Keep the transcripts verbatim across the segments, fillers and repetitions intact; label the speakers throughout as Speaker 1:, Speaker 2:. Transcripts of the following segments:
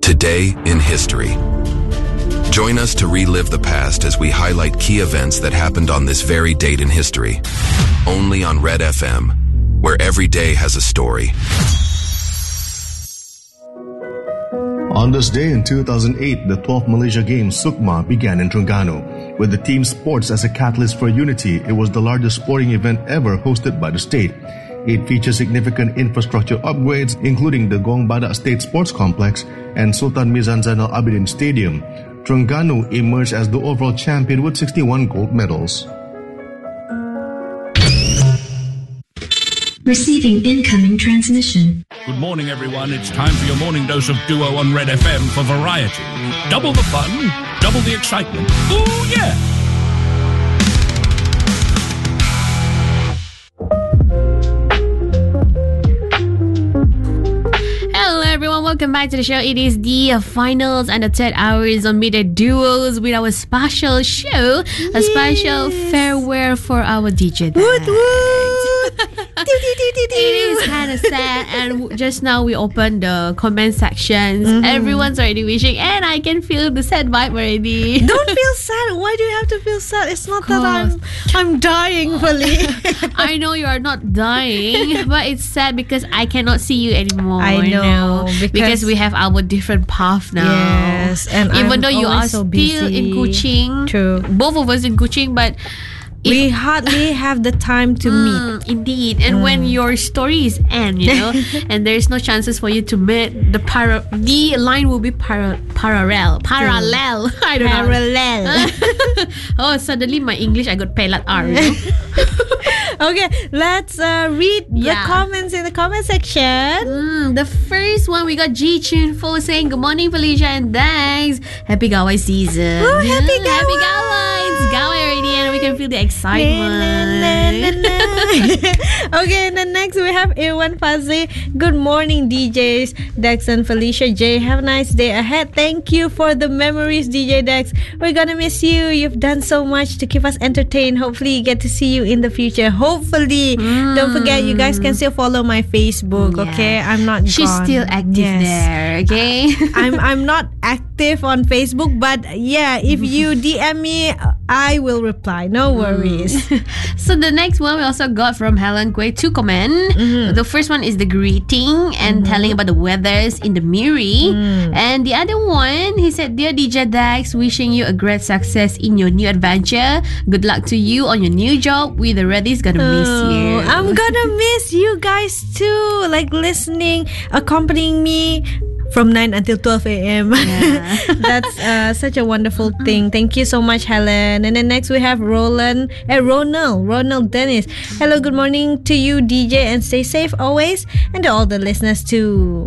Speaker 1: Today in History. Join us to relive the past as we highlight key events that happened on this very date in history. Only on Red F M, where every day has a story.
Speaker 2: On this day in two thousand eight, the twelfth Malaysia Games Sukma began in Terengganu. With the team sports as a catalyst for unity, it was the largest sporting event ever hosted by the state. It features significant infrastructure upgrades, including the Gong Badak State Sports Complex and Sultan Mizan Zainal Abidin Stadium. Terengganu emerged as the overall champion with sixty-one gold medals.
Speaker 3: Receiving incoming transmission.
Speaker 4: Good morning, everyone. It's time for your morning dose of Duo on Red F M for variety. Double the fun, double the excitement. Ooh, yeah!
Speaker 5: Hello everyone, welcome back to the show. It is the finals and the third hours on Midday Duos with our special show, a special farewell for our D J Dax.
Speaker 6: Woot woot!
Speaker 5: It is kind of sad, and just now we opened the comment sections. Mm-hmm. Everyone's already wishing, and I can feel the sad vibe already.
Speaker 6: Don't feel sad. Why do you have to feel sad? It's not that I'm I'm dying, Fali.
Speaker 5: I know you are not dying, but it's sad because I cannot see you anymore.
Speaker 6: I know,
Speaker 5: now,
Speaker 6: because,
Speaker 5: because we have our different path now.
Speaker 6: Yes, and
Speaker 5: even
Speaker 6: I'm
Speaker 5: though you are
Speaker 6: so
Speaker 5: still
Speaker 6: busy.
Speaker 5: in Kuching,
Speaker 6: True,
Speaker 5: both of us in Kuching, but
Speaker 6: we hardly have the time to
Speaker 5: mm,
Speaker 6: meet.
Speaker 5: Indeed. And mm. when your stories end, you know, and there's no chances for you to meet, the para- the line will be para- parallel. Parallel. I don't
Speaker 6: Parallel.
Speaker 5: know. Oh, suddenly my English, I got pelat R, you know?
Speaker 6: Okay, let's uh, read
Speaker 5: yeah.
Speaker 6: the comments in the comment section.
Speaker 5: Mm, the first one, we got G Chun Fo saying, good morning, Felicia and Dax. Happy Gawai season.
Speaker 6: Oh, happy Gawai.
Speaker 5: Happy Gawai. It's Gawai already, and we can feel the excitement.
Speaker 6: Na, na, na, na. Okay, and then next we have Irwan Fazli. Good morning, D Js. Dax and Felicia J. Have a nice day ahead. Thank you for the memories, D J Dax. We're gonna miss you. You've done so much to keep us entertained. Hopefully, get to see you in the future. Hopefully. Mm. Don't forget, you guys can still follow my Facebook, yeah. okay? I'm not
Speaker 5: She's
Speaker 6: gone.
Speaker 5: still active
Speaker 6: yes.
Speaker 5: there, okay?
Speaker 6: I'm I'm not active on Facebook, but yeah, if you D M me, I will reply. No worries.
Speaker 5: Mm. So the next one we also got from Helen Gui to comment. Mm-hmm. The first one is the greeting and mm-hmm. telling about the weathers in the Miri. Mm. And the other one, he said, dear D J Dax, wishing you a great success in your new adventure. Good luck to you on your new job. We the Reddy's gonna oh, miss you.
Speaker 6: I'm gonna miss you guys too. Like listening, accompanying me from nine until twelve a.m. Yeah. That's uh, such a wonderful thing. Thank you so much, Helen. And then next we have Roland, eh, Ronald, Ronald Dennis. Hello, good morning to you, D J, and stay safe always, and to all the listeners too.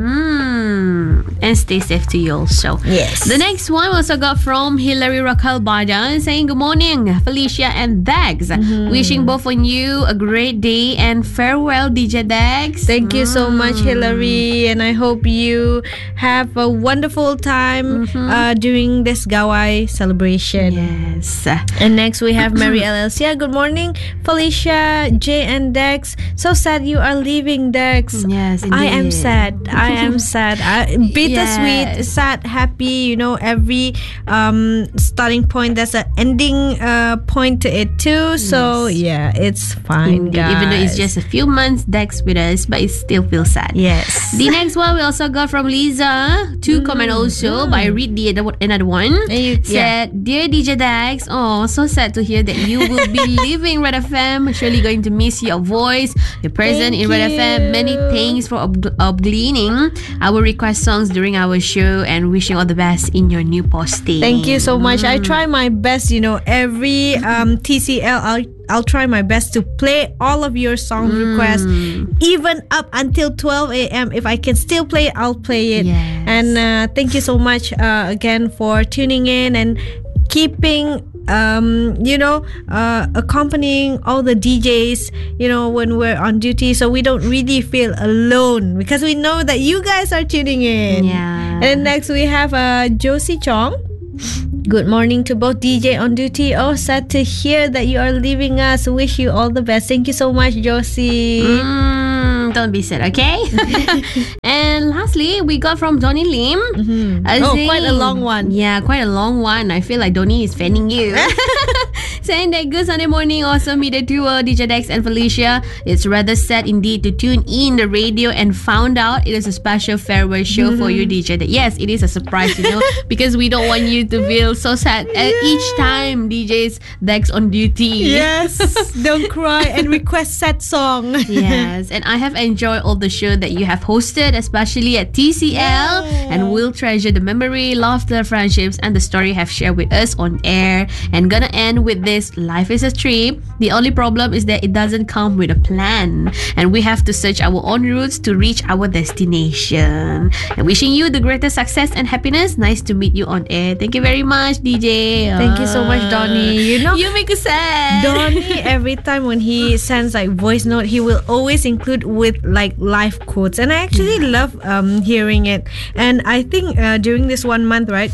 Speaker 5: Mm, and stay safe to you also.
Speaker 6: Yes.
Speaker 5: The next one we also got from Hilary Raquel Bajan saying, good morning, Felicia and Dax. Mm-hmm. Wishing both of you a great day and farewell, D J Dax.
Speaker 6: Thank mm. you so much, Hilary, and I hope you have a wonderful time mm-hmm. uh, during this Gawai celebration.
Speaker 5: Yes.
Speaker 6: And next we have Mary L L C. Good morning, Felicia, Jay, and Dex. So sad you are leaving, Dex.
Speaker 5: Yes, indeed.
Speaker 6: I am sad. I am sad. I, bittersweet, yes. sad, happy. You know, every um, starting point, there's an ending uh, point to it too. So yes. yeah, it's fine, guys.
Speaker 5: Even though it's just a few months, Dex with us, but it still feels sad.
Speaker 6: Yes.
Speaker 5: The next one we also got from Lisa. To mm, comment also, mm. but I read the another one. You, said, yeah. Dear D J Dax, oh, so sad to hear that you will be leaving Red F M. Surely going to miss your voice, your presence in Red F M. Many thanks for ob- obliging our request songs during our show, and wishing all the best in your new posting.
Speaker 6: Thank you so much. Mm. I try my best, you know, every um, T C L, I'll I'll try my best to play all of your song mm. requests, even up until twelve a.m. If I can still play it, I'll play it.
Speaker 5: Yes.
Speaker 6: And uh, thank you so much uh, again for tuning in and keeping, um, you know, uh, accompanying all the D Js, you know, when we're on duty, so we don't really feel alone because we know that you guys are tuning in.
Speaker 5: Yeah.
Speaker 6: And next we have uh, Josie Chong. Good morning to both D J on duty. Oh, sad to hear that you are leaving us. Wish you all the best. Thank you so much, Josie.
Speaker 5: Mm, don't be sad, okay? And And lastly, we got from Donnie Lim.
Speaker 6: Mm-hmm.
Speaker 5: Uh,
Speaker 6: oh,
Speaker 5: saying,
Speaker 6: quite a long one.
Speaker 5: Yeah, quite a long one. I feel like Donnie is fanning you. Saying that good Sunday morning, awesome media duo, D J Dex and Felicia. It's rather sad indeed to tune in the radio and found out it is a special farewell show mm-hmm. for you, D J Dex. Yes, it is a surprise, you know, because we don't want you to feel so sad yeah. each time D J's Dex on duty.
Speaker 6: Yes, don't cry and request sad song.
Speaker 5: Yes, and I have enjoyed all the show that you have hosted, especially at T C L, yeah. and will treasure the memory, laughter, friendships, and the story you have shared with us on air. And gonna end with this: life is a trip. The only problem is that it doesn't come with a plan, and we have to search our own routes to reach our destination. And wishing you the greatest success and happiness. Nice to meet you on air. Thank you very much, D J.
Speaker 6: Thank you so much, Donnie. You know,
Speaker 5: you make us sad.
Speaker 6: Donnie, every time when he sends like voice note, he will always include with like life quotes, and I actually yeah. love um hearing it. And I think uh, during this one month, right,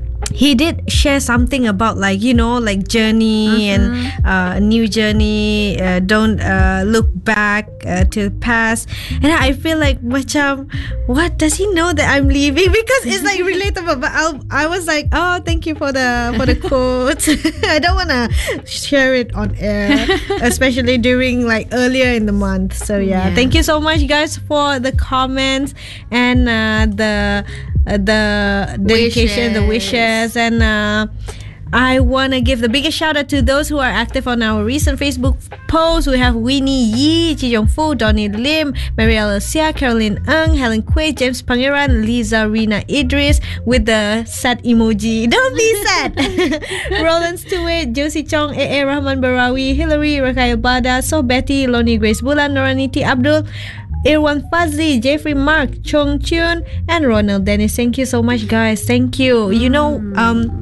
Speaker 6: he did share something about like, you know, like journey mm-hmm. and uh, a new journey, uh, don't uh, look back uh, to the past. And I feel like macam, what does he know that I'm leaving? Because it's like relatable. But I'll, I was like, oh, thank you for the for the quotes. I don't want to share it on air, especially during like earlier in the month. So yeah, yeah. thank you so much guys for the comments and uh, the uh, the dedication, wishes. the wishes. And uh, I want to give the biggest shout out to those who are active on our recent Facebook posts. We have Winnie Yee, Chi Jong Fu, Donnie Lim, Mariella Sia, Caroline Ng, Helen Quay, James Pangeran, Liza Rina Idris with the sad emoji. Don't be sad. Roland Stewart, Josie Chong, A A Rahman Barawi, Hillary, Rakaya Bada, So Betty, Loni Grace Bulan, Noraniti Abdul, Irwan Fazli, Jeffrey Mark, Chong Chun, and Ronald Dennis. Thank you so much, guys. Thank you. You know, um,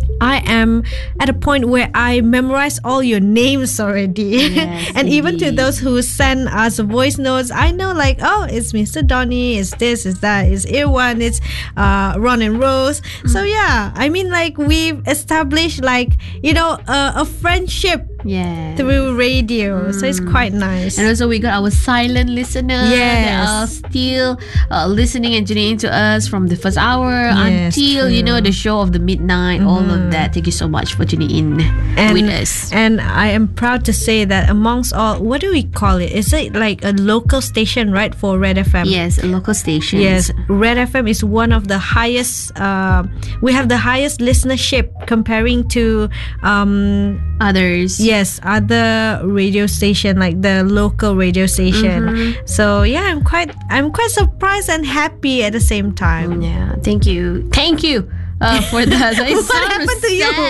Speaker 6: I am at a point where I memorize all your names already. Yes, and even to those who send us voice notes, I know like, oh, it's Mister Donnie, it's this, it's that, it's Irwan, it's uh, Ron and Rose. Mm. So yeah, I mean like we've established like, you know, uh, a friendship
Speaker 5: yeah.
Speaker 6: through radio. Mm. So it's quite nice.
Speaker 5: And also we got our silent listeners
Speaker 6: yes.
Speaker 5: that are still uh, listening and tuning into us from the first hour
Speaker 6: yes,
Speaker 5: until,
Speaker 6: true.
Speaker 5: you know, the show of the midnight, mm. all of that. Thank you so much for tuning in
Speaker 6: and,
Speaker 5: with us.
Speaker 6: And I am proud to say that amongst all, what do we call it? Is it like a local station, right, for Red F M?
Speaker 5: Yes, a local station.
Speaker 6: Yes, Red F M is one of the highest, uh, we have the highest listenership comparing to um,
Speaker 5: others.
Speaker 6: Yes, other radio station, like the local radio station. Mm-hmm. So yeah, I'm quite, I'm quite surprised and happy at the same time.
Speaker 5: Yeah, thank you. Thank you. Uh, for that. So
Speaker 6: what happened to you?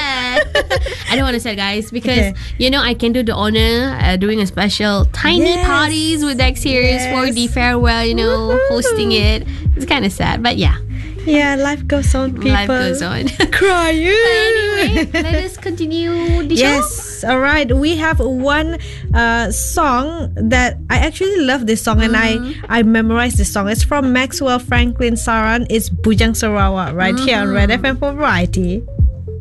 Speaker 5: I don't want to say, guys, because
Speaker 6: okay.
Speaker 5: you know I can do the honor uh, doing a special tiny
Speaker 6: yes.
Speaker 5: parties with Dex here
Speaker 6: yes.
Speaker 5: for the farewell. You know, Woo-hoo. hosting it. It's kind of sad, but yeah.
Speaker 6: Yeah, life goes on, people.
Speaker 5: Life goes on.
Speaker 6: Crying.
Speaker 5: Anyway, let us continue the
Speaker 6: yes.
Speaker 5: show.
Speaker 6: All right. We have one uh, song that I actually love this song, mm-hmm. and I I memorized this song. It's from Maxwell Franklin Saran. It's Bujang Sarawak right mm-hmm. here on Red F M for Variety.